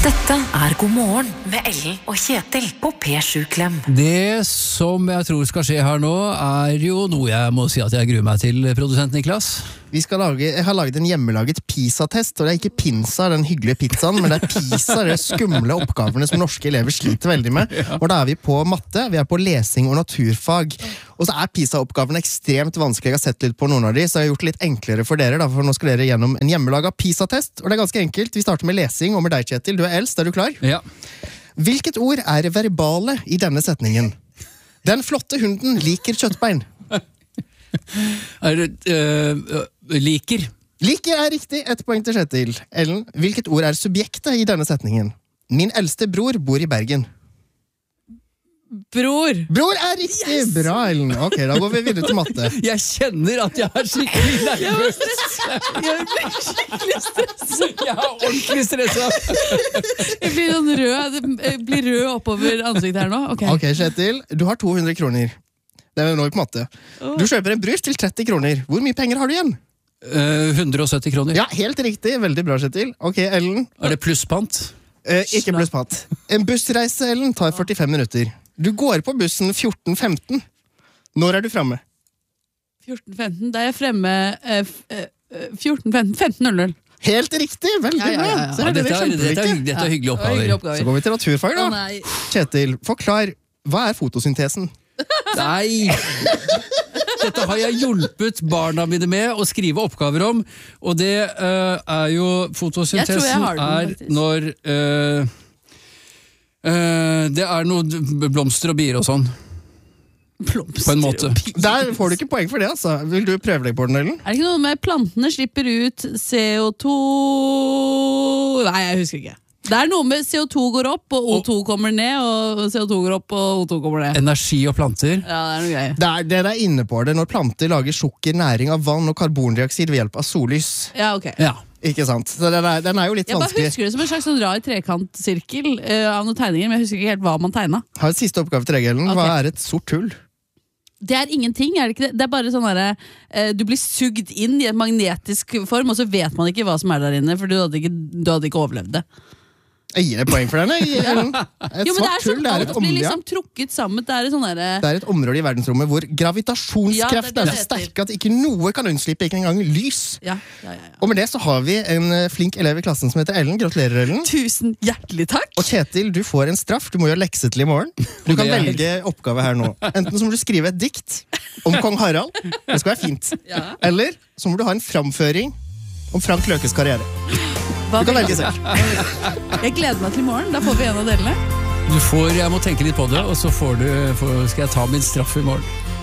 Dette God morgen med Ellen og Kjetil på P7 Klem. Det som jeg tror skal skje her nå, jo noe jeg må si at jeg gruer meg til, produsent Niklas. Jeg har laget en hjemmelaget PISA-test, og det ikke pinsa, den hyggelige pizzaen, men det PISA, det skumle oppgavene som norske elever sliter veldig med. Og da vi på matte, vi på lesing og naturfag. Og så PISA-oppgavene ekstremt vanskelig. Jeg har sett litt på noen av de, så jeg har gjort det litt enklere for dere, for nå skal dere gjennom en hjemmelaget PISA-test, og det ganske enkelt. Vi starter med lesing, og med deg, Kjetil. Du eldst, du klar? Ja. Hvilket ord verbale i denne setningen? Den flotte hunden liker kjøttbein. Liker. Liker riktig, 1 poeng til Kjetil. Ellen, hvilket ord subjektet i denne setningen? Min eldste bror bor i Bergen. Bror. Bror riktig! Yes! Bra, Ellen. Ok, da går vi videre til matte. Jeg kjenner at jeg skikkelig nervøs. Jeg blir skikkelig stresset. Jeg ordentlig stresset. Jeg blir sånn rød. Det blir rød oppover ansiktet her nå. Ok, Kjetil, du har 200 kroner. Det nå på matte. Du kjøper en brus til 30 kroner. Hvor mye penger har du igjen? 170 kroner. Ja, helt riktig. Veldig bra, Kjetil. Ok, Ellen. Det plusspant? Ikke plusspant. En bussreise, Ellen, tar 45 minutter. Du går på bussen 14.15. Når du fremme? 14.15. Da jeg fremme 15.00. Helt riktig, veldig bra. Dette hyggelig oppgaver. Så går vi til naturfag da. Kjetil, forklar, hva fotosyntesen? Nei! Dette har jeg hjulpet barna mine med å skrive oppgaver om, og det jo fotosyntesen når det noe blomster og bier og sånn. På en måte. Der får du ikke poeng for det, altså. Vil du prøve deg på den, Ellen? Det ikke noe med plantene slipper ut CO2? Nei, jeg husker ikke. Det noe med CO2 går opp, og O2 kommer ned, og CO2 går opp, og O2 kommer ned. Energi og planter. Ja, det noe greier. Det inne på det, når planter lager sukker, næring av vann og karbondioksid ved hjelp av sollys. Ja, ok. Ja. Ikke sant? Så den jo litt vanskelig. Jeg bare husker det som en slags sånn rar trekantsirkel av noen tegninger, men jeg husker ikke helt hva man tegnet. Har et siste oppgave til deg, Ellen. Hva et sort hull? Det ingenting, det ikke det? Det bare sånn der, du blir sugd inn i en magnetisk form, og så vet man ikke hva som der inne, for du hadde ikke overlevd det. Jeg gir deg poeng for den. Et svart hull, alt blir liksom trukket sammen. Det sånn det et område i verdensrommet hvor gravitasjonskreften så sterk at ikke noe kan unnslippe, ikke engang lys. Ja. Og med det så har vi en flink elev i klassen som heter Ellen. Gratulerer, Ellen. Tusen hjertelig takk. Og Kjetil, du får en straff. Du må gjøre lekse til i morgen. Du kan velge oppgave her nå. Enten så må du skrive et dikt om Kong Harald. Det skal være fint. Eller så må du ha en framføring om Frank Løkes karriere. Du kan velge selv. Jeg gleder meg til i morgen. Da får vi en av delene. Jeg må tenke litt på det, og så skal jeg ta min straff i morgen.